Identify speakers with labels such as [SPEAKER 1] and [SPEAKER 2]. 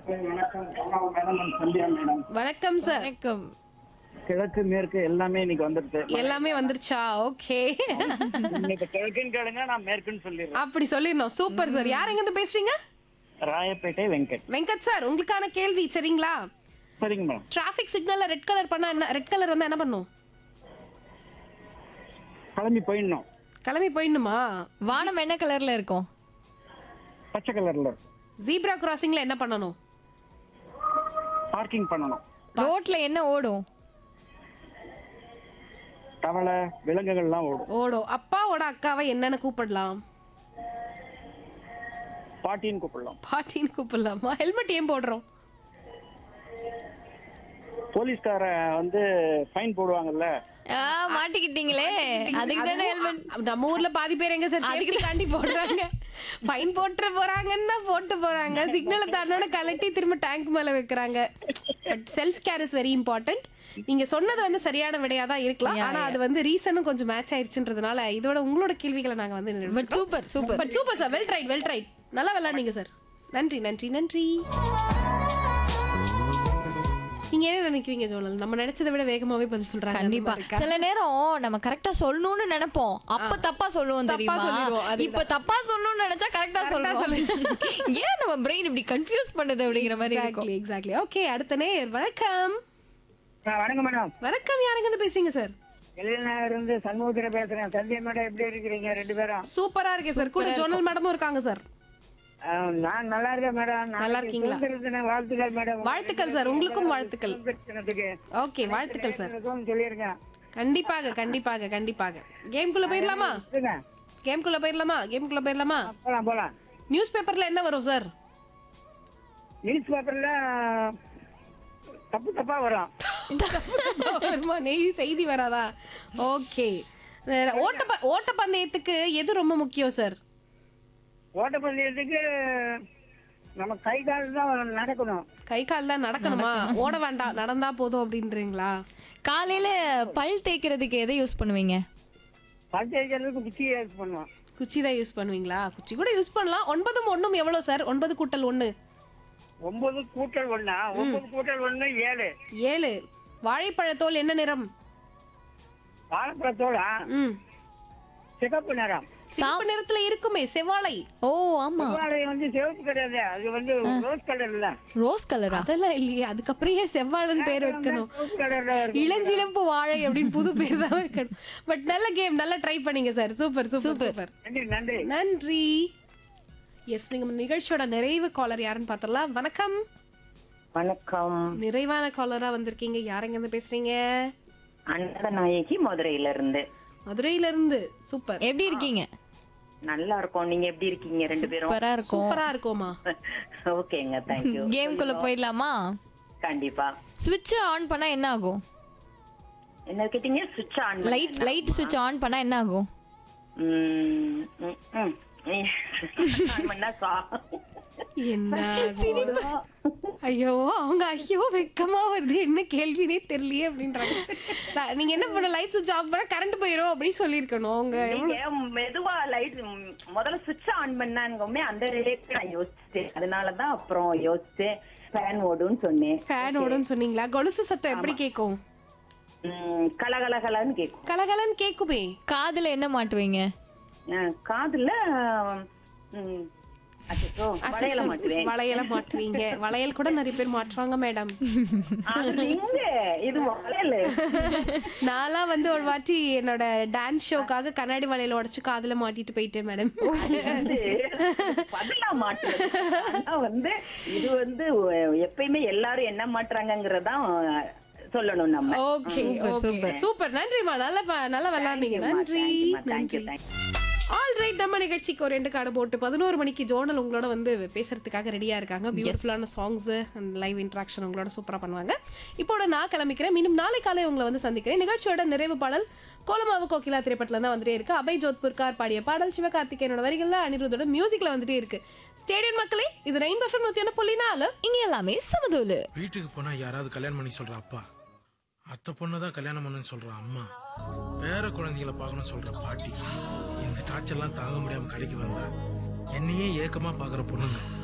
[SPEAKER 1] வணக்கம் Kamala madam and Sandhya madam.
[SPEAKER 2] வணக்கம் sir.
[SPEAKER 3] வணக்கம்.
[SPEAKER 1] கிழக்கு மேற்கு எல்லாமே இன்னைக்கு வந்துருச்சு.
[SPEAKER 2] எல்லாமே வந்துருச்சா? ஓகே.
[SPEAKER 1] இன்னைக்கு கிழக்குன்னு கேளுங்க, நான் மேற்குன்னு சொல்லிடுறேன்.
[SPEAKER 2] அப்படி சொல்லிடணும். Super sir. யார் எங்க இருந்து பேசுறீங்க?
[SPEAKER 1] ராயப்பேட்டை வெங்கட்.
[SPEAKER 2] வெங்கட் சார், உங்களுக்கான கேள்வி சரிங்களா?
[SPEAKER 1] சரிங்க மேடம்.
[SPEAKER 2] டிராபிக் சிக்னல்ல ரெட் கலர் பண்ணா என்ன, ரெட் கலர் வந்தா என்ன பண்ணும்?
[SPEAKER 1] கிளம்பி போயிடணும்.
[SPEAKER 2] கிளம்பி போயிடணுமா?
[SPEAKER 3] வானம் என்ன கலர்ல இருக்கும்?
[SPEAKER 1] பச்சை கலர்ல
[SPEAKER 2] ஜீப்ரா கிராசிங்ல என்ன பண்ணணும்?
[SPEAKER 1] பார்க்கிங் பண்ணணும்.
[SPEAKER 3] ரோட்ல என்ன ஓடும்?
[SPEAKER 1] தவளை விலங்குகள்லாம் ஓடும்.
[SPEAKER 2] ஓடும். அப்பாவோட அக்காவை என்னன்னு கூப்பிடலாம்?
[SPEAKER 1] பாட்டின்னு கூப்பிடலாம்.
[SPEAKER 2] பாட்டின்னு கூப்பிடலாமா? ஹெல்மெட் ஏன் போடுறோம்?
[SPEAKER 1] போலீஸ்கார வந்து ஃபைன் போடுவாங்கல்ல.
[SPEAKER 3] மாட்டிக்கிட்டீங்களே, அதுக்கு தானே ஹெல்மெட்.
[SPEAKER 2] நம்ம ஊர்ல பாதி பேர் எங்க சார் அதுக்கு தாண்டி போடுறாங்க. ஃபைன் போட்டு போறாங்கன்னா போட்டு போறாங்க, சிக்னலை தாண்டோட கலட்டி திரும்ப டேங்க் மேல வைக்கிறாங்க. But self care is very important. நீங்க சொன்னது வந்து சரியான விடையா தான் இருக்கலாம். ஆனா அது வந்து ரீசனும் கொஞ்சம் மேட்ச் ஆயிருச்சுன்றதுனால இதோட உங்களோட கேள்விகளை நாங்க வந்து
[SPEAKER 3] super super
[SPEAKER 2] but super sir. Well tried, well tried. நல்லா விளையாடுங்க சார். நன்றி நன்றி நன்றி. நீங்க என்ன நினைக்கிறீங்க ஜோனல்? நம்ம நினைச்சதை விட வேகமாவே பதில் சொல்றாங்க.
[SPEAKER 3] கண்டிப்பா. சில நேரம் நம்ம கரெக்டா சொல்லணும்னு நினைப்போம், அப்ப தப்பா சொல்லுவோம் தெரியுமா? இப்ப தப்பா சொல்லணும்னு நினைச்சா கரெக்டா சொல்லுவோம். ஏன் நம்ம பிரெயின் இப்படி கன்ஃபியூஸ் பண்ணுது அப்படிங்கிற மாதிரி இருக்கும்.
[SPEAKER 2] எக்ஸாக்ட்லி. ஓகே, அடுத்த நேர். வணக்கம்.
[SPEAKER 1] வணக்கம் மேடம்.
[SPEAKER 2] வணக்கம். யாருங்க இருந்து பேசுறீங்க சார்?
[SPEAKER 1] இருந்து சண்முகத்துல பேசுறேன். சந்தியா மேடம் எப்படி இருக்கிறீங்க ரெண்டு பேரும்?
[SPEAKER 2] சூப்பரா இருக்கேன் சார். கூட ஜோனல் மேடமும் இருக்காங்க சார்.
[SPEAKER 1] நான் நல்லா இருக்கேன் மேடம்.
[SPEAKER 2] நல்லா இருக்கீங்களா?
[SPEAKER 1] வாழ்த்துக்கள் மேடம்.
[SPEAKER 2] வாழ்த்துக்கள் சார். உங்களுக்கும் வாழ்த்துக்கள். ஓகே, வாழ்த்துக்கள் சார்.
[SPEAKER 1] சொல்லியிருக்கேன்.
[SPEAKER 2] கண்டிப்பாக கண்டிப்பாக கண்டிப்பாக. கேம்குள்ள போயிடலாமா? கேம்குள்ள போயிடலாமா? கேம்குள்ள போயிடலாமா?
[SPEAKER 1] போலாம் போலாம்.
[SPEAKER 2] நியூஸ் பேப்பர்ல என்ன வரும் சார்?
[SPEAKER 1] நியூஸ் பேப்பர்ல தப்பு தப்பா வரும்.
[SPEAKER 2] வருமா? செய்தி வராதா? ஓகே. ஓட்டப்பந்தயத்துக்கு எது ரொம்ப முக்கியம் சார்?
[SPEAKER 1] ஓட்டப்பந்தயத்துக்கு நம்ம கை கால் தான் நடக்கணும்.
[SPEAKER 2] கை கால் தான் நடக்கணுமா? ஓட வேண்டாம், நடந்தா போதும் அப்படின்றீங்களா?
[SPEAKER 3] காலையில பல் தேய்க்கிறதுக்கு எதை யூஸ் பண்ணுவீங்க?
[SPEAKER 1] பல் தேய்க்கிறதுக்கு குச்சி யூஸ் பண்ணுவோம்.
[SPEAKER 2] குச்சி தான் யூஸ் பண்ணுவீங்களா? குச்சி கூட யூஸ் பண்ணலாம். 9 1 எவ்வளவு சார்? 9 கூட்டல் 1
[SPEAKER 1] 9 கூட்டல் 1 9 கூட்டல் 1 7.
[SPEAKER 2] 7. வாழைப்பழத்தோல் என்ன நிறம்?
[SPEAKER 1] வாழைப்பழத்தோட சிகப்பு நிறம்.
[SPEAKER 2] சிவப்பு நிறத்துல இருக்குமே செவ்வாழை.
[SPEAKER 3] ஓ ஆமா,
[SPEAKER 1] செவ்வாழை வந்து சிவப்பு கிடையாது, அது வந்து ரோஸ் கலர்ல.
[SPEAKER 3] ரோஸ் கலரா?
[SPEAKER 2] அதெல்லாம் இல்லையே. அதுக்கப்புறம் ஏன் செவ்வாழைன்னு பேர் வைக்கணும்?
[SPEAKER 1] ரோஸ் கலர்ல
[SPEAKER 2] இளஞ்சிலம்பு வாழை அப்படின்னு புது பேர் தான் வைக்கணும். பட் நல்ல கேம், நல்லா ட்ரை பண்ணீங்க சார். Super super super.
[SPEAKER 1] நன்றி நன்றி
[SPEAKER 2] நன்றி. எஸ், நீங்க நிகழ்ச்சியோட நிறைவு காலர் யாருன்னு பாத்திரலாம். வணக்கம்.
[SPEAKER 4] வணக்கம்.
[SPEAKER 2] நிறைவான காலரா வந்திருக்கீங்க. யாருங்க இருந்து பேசுறீங்க?
[SPEAKER 4] அன்னநாயகி மதுரையில இருந்து.
[SPEAKER 2] மதுரையில இருந்து. சூப்பர்.
[SPEAKER 3] எப்படி இருக்கீங்க?
[SPEAKER 4] நல்லா இருக்கோம். நீங்க எப்படி இருக்கீங்க ரெண்டு பேரும்?
[SPEAKER 3] சூப்பரா இருக்கும்.
[SPEAKER 2] சூப்பரா இருக்கோமா?
[SPEAKER 4] ஓகேங்க, தேங்க்யூ.
[SPEAKER 3] கேம்குள்ள போயிடலாமா?
[SPEAKER 4] கண்டிப்பா.
[SPEAKER 3] ஸ்விட்ச் ஆன் பண்ணா என்ன ஆகும்?
[SPEAKER 4] என்ன கேட்டீங்க? சுவிட்ச் ஆன்
[SPEAKER 3] லைட் ஸ்விட்ச் ஆன் பண்ணா என்ன ஆகும்?
[SPEAKER 2] என்ன? ஐயோ, அவங்க ஐயோ வெக்கமா வருது, என்ன கேள்வினே தெரியலையே அப்படின்றாங்க. நீங்க என்ன பண்ண? லைட் சுவிட்ச் ஆஃப் பண்ணா கரண்ட் போயிரும் அப்படின்னு சொல்லிருக்கணும். அவங்க
[SPEAKER 4] மெதுவா லைட் முதல்ல சுவிட்ச் ஆன் பண்ணாங்கமே அந்த ரிலேட்டட் நான் யோசிச்சேன். அதனாலதான் அப்புறம் யோசிச்சேன் ஃபேன் ஓடுன்னு சொன்னேன்.
[SPEAKER 2] ஃபேன் ஓடுன்னு சொன்னீங்களா? கொலுசு சத்தம் எப்படி கேக்கும்?
[SPEAKER 4] கலகலகலன்னு கேக்கும்.
[SPEAKER 2] கலகலன்னு கேக்குமே.
[SPEAKER 3] காதுல என்ன மாட்டுவீங்க?
[SPEAKER 4] காதுல
[SPEAKER 2] வளையல மாட்டுவீங்க. வளையல் கூட நிறைய பேர் மாற்றுவாங்க மேடம். நான்லாம் வந்து ஒரு வாட்டி என்னோட டான்ஸ் ஷோக்காக கண்ணாடி வளையல உடைச்சு காதுல மாட்டிட்டு போயிட்டேன் மேடம்.
[SPEAKER 4] வந்து இது வந்து எப்பயுமே எல்லாரும் என்ன மாட்டுறாங்கிறதான் சொல்லணும் நம்ம.
[SPEAKER 2] Okay super super. நன்றிமா. நல்லா விளையாடுனீங்க. நன்றி நன்றி. ஆல்ரைட், நம்ம நிகழ்ச்சிக்கு ஒரு 2 கார்டு போட்டு 11 மணிக்கு ஜோனல் உங்களோட வந்து பேசுறதுக்காக ரெடியா இருக்காங்க. பியூட்டிஃபுல்லான சாங்ஸ் அண்ட் லைவ் இன்ட்ராக்ஷன் உங்களோட சூப்பரா பண்ணுவாங்க. இப்போட நான் கிளம்பிக்கிறேன். மீண்டும் நாளை காலை உங்களை வந்து சந்திக்கிறேன். நிகழ்ச்சியோட நிறைவு பாடல் கோலமாவு கோகிலா திரைப்படத்துல தான் வந்துட்டே இருக்கு. அபய் ஜோத்புர்கார் பாடிய பாடல் சிவகார்த்திகேயனோட வரிகள்ல அனிருத்தோட மியூசிக்ல வந்துட்டே இருக்கு. ஸ்டேடியம் மக்களே, இது ரெயின்போ எஃப்எம் 101.4.
[SPEAKER 3] இங்க எல்லாமே சமதூலு.
[SPEAKER 5] வீட்டுக்கு போனா யாராவது கல்யாணம் பண்ணி சொல்ற அப்பா, அத்தை பொண்ணுதான் கல்யாணம் பண்ணுன்னு சொல்ற அம்மா, பேர குழந்தைகளை பார்க்கணும் சொல்ற பாட்டி, இந்த டார்ச்சர்லாம் தாங்க முடியாம கடைக்கு வந்தா என்னையே ஏக்கமா பாக்குற பொண்ணுங்க.